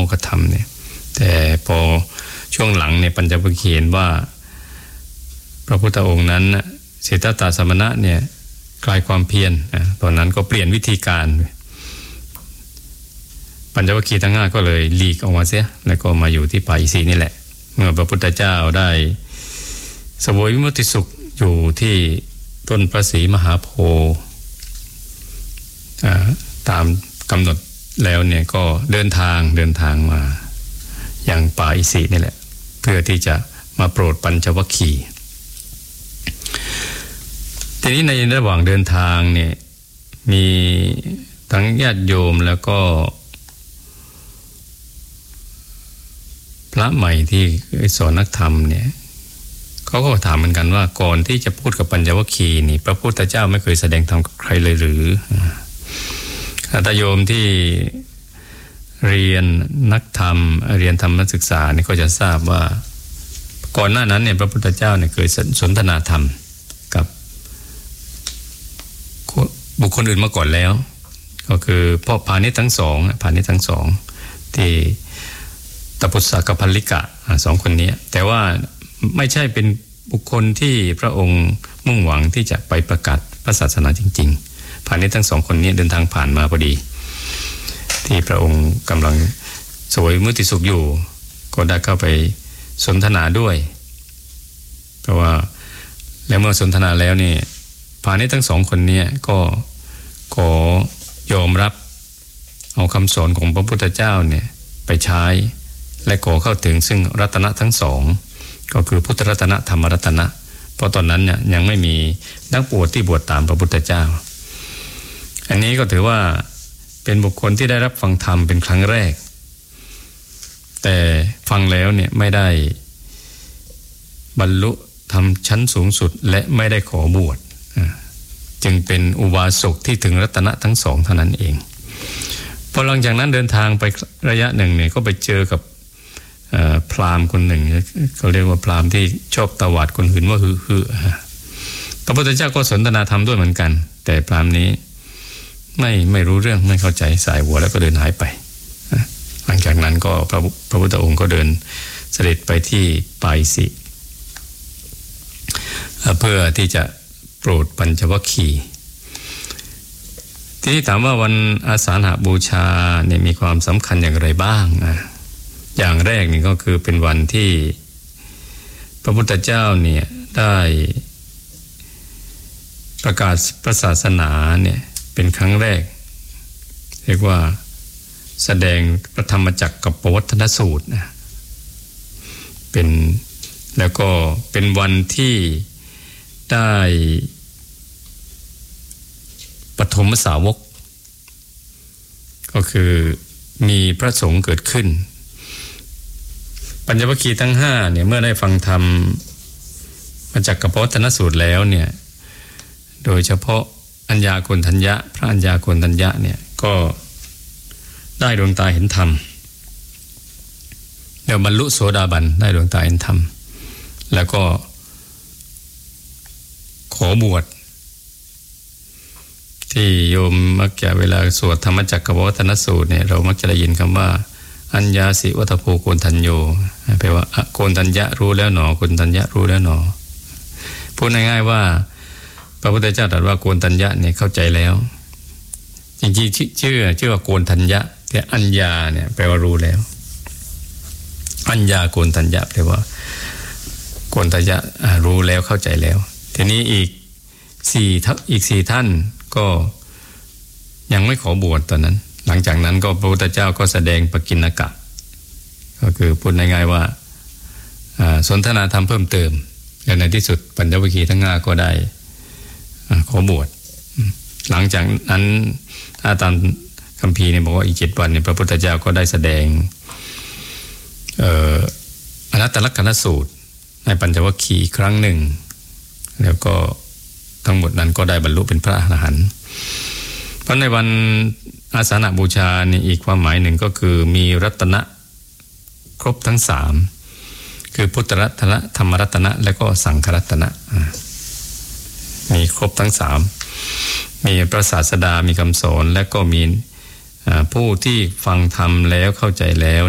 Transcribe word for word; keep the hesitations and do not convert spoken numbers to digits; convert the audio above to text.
คธรรมเนี่ยแต่พอช่วงหลังเนี่ยปัญจวัคคีย์เห็นว่าพระพุทธองค์นั้นสิทธัตถสมณะเนี่ยคลายความเพียรนะตอนนั้นก็เปลี่ยนวิธีการปัญจวัคคีย์ทั้งห้าก็เลยหลีกออกมาเสียแล้วก็มาอยู่ที่ป่าอิสินี่แหละเมื่อพระพุทธเจ้าได้เสวยวิมุตติสุขอยู่ที่ต้นพระศรีมหาโพธิ์ตามกำหนดแล้วเนี่ยก็เดินทางเดินทางมาอย่างป่าอิสินี่แหละเพื่อที่จะมาโปรดปัญจวัคคีย์ทีนี้ในระหว่างเดินทางเนี่ยมีทั้งญาติโยมแล้วก็พระใหม่ที่สอนนักธรรมเนี่ยเขาก็ถามเหมือนกันว่าก่อนที่จะพูดกับปัญจวัคคีย์นี่พระพุทธเจ้าไม่เคยแสดงธรรมกับใครเลยหรือญาติโยมที่เรียนนักธรรมเรียนธรรมศึกษานี่ก็จะทราบว่าก่อนหน้านั้นเนี่ยพระพุทธเจ้าเนี่ยเคยสนทนาธรรมกับบุคคลอื่นมาก่อนแล้วก็คือพ่อพาณิชย์ทั้งสองพาณิชย์ทั้งสองที่ตปุสสะกับพัลลิกะสองคนนี้แต่ว่าไม่ใช่เป็นบุคคลที่พระองค์มุ่งหวังที่จะไปประกาศพระศาสนาจริงๆพาณิชย์ทั้งสองคนนี้เดินทางผ่านมาพอดีที่พระองค์กำลังเสวยวิมุตติสุขอยู่ก็ได้เข้าไปสนทนาด้วยเพราะว่าแล้วเมื่อสนทนาแล้วนี่พาณิชย์ทั้งสองคนนี้ก็ขอยอมรับเอาคำสอนของพระพุทธเจ้าเนี่ยไปใช้และขอเข้าถึงซึ่งรัตนะทั้งสองก็คือพุทธรัตนะธรรมรัตนะเพราะตอนนั้นเนี่ยยังไม่มีนักบวชที่บวชตามพระพุทธเจ้าอันนี้ก็ถือว่าเป็นบุคคลที่ได้รับฟังธรรมเป็นครั้งแรกแต่ฟังแล้วเนี่ยไม่ได้บรรลุธรรมชั้นสูงสุดและไม่ได้ขอบวชจึงเป็นอุบาสกที่ถึงรัตนะทั้งสองเท่านั้นเองพอหลังจากนั้นเดินทางไประยะหนึ่งเนี่ยก็ไปเจอกับพราหมณ์คนหนึ่งเขาเรียกว่าพราหมณ์ที่ชอบตวาดคนอื่นว่าฮือๆพระพุทธเจ้าก็สนทนาธรรมด้วยเหมือนกันแต่พราหมณ์นี้ไม่ไม่รู้เรื่องไม่เข้าใจสายหัวแล้วก็เดินหายไปหลังจากนั้นก็พระพระพุทธองค์ก็เดินเสด็จไปที่ป่าอิสิเพื่อที่จะโปรดปัญจวัคคีย์ทีนี้ถามว่าวันอาสาฬหบูชาเนี่ยมีความสำคัญอย่างไรบ้างอ่ะอย่างแรกนี่ก็คือเป็นวันที่พระพุทธเจ้าเนี่ยได้ประกาศพระศาสนาเนี่ยเป็นครั้งแรกเรียกว่าแสดงพระธรรมจักรกับปวัตตนสูตรนะเป็นแล้วก็เป็นวันที่ได้ปฐมสาวกก็คือมีพระสงฆ์เกิดขึ้นปัญจวัคคีย์ทั้งห้าเนี่ยเมื่อได้ฟังธรรมมาจากกับปวัตตนสูตรแล้วเนี่ยโดยเฉพาะอัญญาโกณฑัญญะพระอัญญาโกณฑัญญะเนี่ยก็ได้ดวงตาเห็นธรรมเดี๋ยวบรรลุโสดาบันได้ดวงตาเห็นธรรมแล้วก็ขอบวชที่โยมมักจะเวลาสวดธรรมจักรกับปวัตตนสูตรเนี่ยเรามักจะได้ยินคำว่าอัญญาสิวัตโพโกณฑัญโยแปลว่าโกณฑัญญะรู้แล้วหนอโกณฑัญญะรู้แล้วหนอพูดง่ายๆว่าพระพุทธเจ้าตรัสว่าโกณฑัญญะเนี่ยเข้าใจแล้วจริงๆชื่อชื่อว่าโกณฑัญญะแต่อัญญาเนี่ยแปลว่ารู้แล้วอัญญาโกณฑัญญะแปลว่าโกณฑัญญะรู้แล้วเข้าใจแล้วทีนี้อีกสี่อีกสี่ท่านก็ยังไม่ขอบวชตอนนั้นหลังจากนั้นก็พระพุทธเจ้าก็แสดงปกิณกะก็คือพูดง่ายๆว่าสนทนาธรรมเพิ่มเติมและในที่สุดปัญจวัคคีย์ทั้งห้าก็ได้ขอบวชหลังจากนั้นถ้าตามคัมภีร์เนี่ยบอกว่าอีกเจ็ดวันเนี่ยพระพุทธเจ้าก็ได้แสดงอนัตตลักษณสูตรในปัญจวัคคีย์ครั้งหนึ่งแล้วก็ทั้งหมดนั้นก็ได้บรรลุเป็นพระอรหันต์เพราะในวันอาสาฬหบูชานี่อีกความหมายหนึ่งก็คือมีรัตนะครบทั้งสามคือพุทธรัตนะธรรมรัตนะและก็สังฆรัตนะมีครบทั้งสามมีพระศาสดามีคำสอนและก็มีผู้ที่ฟังธรรมแล้วเข้าใจแล้ว